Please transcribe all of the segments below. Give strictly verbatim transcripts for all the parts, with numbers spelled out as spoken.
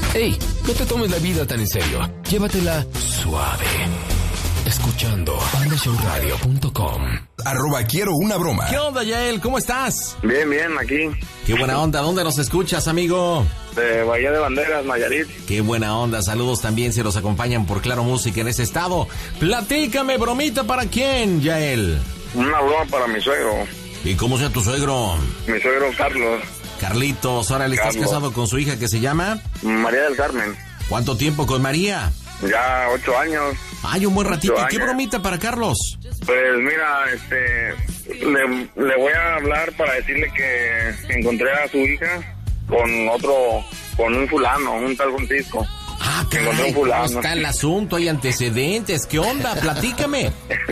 Hey, no te tomes la vida tan en serio. Llévatela suave. Escuchando panda show radio punto com. Arroba quiero una broma. ¿Qué onda, Yael? ¿Cómo estás? Bien, bien, aquí. Qué buena onda. ¿Dónde nos escuchas, amigo? De Bahía de Banderas, Nayarit. Qué buena onda. Saludos también si nos acompañan por Claro Música en ese estado. Platícame, bromita, ¿para quién, Yael? Una broma para mi suegro. ¿Y cómo sea tu suegro? Mi suegro Carlos. Carlitos, ahora le estás Carlos. casado con su hija que se llama... María del Carmen. ¿Cuánto tiempo con María? Ya ocho años. Ay, un buen ratito. Ocho ¿Y qué años. bromita para Carlos? Pues mira, este, le, le voy a hablar para decirle que encontré a su hija con otro, con un fulano, un tal Francisco. Ah, Que encontré caray, un ¿cómo fulano. está el asunto? ¿Hay antecedentes? ¿Qué onda? Platícame.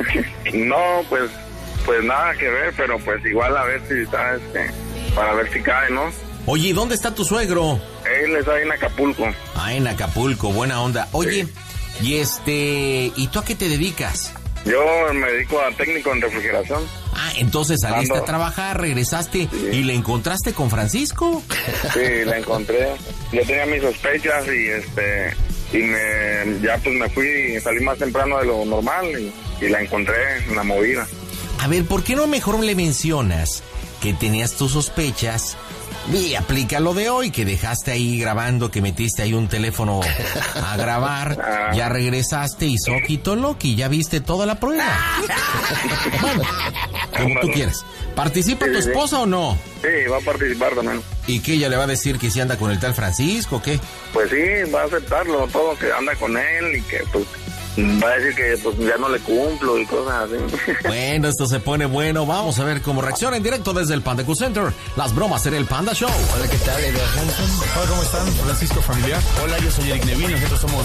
No, pues, pues nada que ver, pero pues igual a ver si está, este, para ver si cae, ¿no? Oye, ¿y dónde está tu suegro? Él está ahí en Acapulco. Ah, en Acapulco, buena onda. Oye, y este, ¿y tú a qué te dedicas? Yo me dedico a técnico en refrigeración. Ah, entonces saliste Ando. a trabajar, regresaste Sí. y le encontraste con Francisco. Sí, la encontré. Yo tenía mis sospechas y este y me ya pues me fui y salí más temprano de lo normal y, y la encontré en la movida. A ver, ¿por qué no mejor le mencionas que tenías tus sospechas y aplica lo de hoy, que dejaste ahí grabando, que metiste ahí un teléfono a grabar, Ah. ya regresaste y soquito loqui, ya viste toda la prueba? Bueno, como tú quieres. ¿Participa Sí, tu sí, sí. esposa o no? Sí, va a participar también. ¿Y qué, ella le va a decir que si anda con el tal Francisco o qué? Pues sí, va a aceptarlo todo, que anda con él y que pues va a decir que pues ya no le cumplo y cosas así. Bueno, esto se pone bueno. Vamos a ver cómo reacciona en directo desde el Panda Cool Center. Las bromas en el Panda Show. Hola, ¿qué tal? Edward Hanson. Hola, ¿cómo están? Francisco Familiar. Hola, yo soy Eric Neville, nosotros somos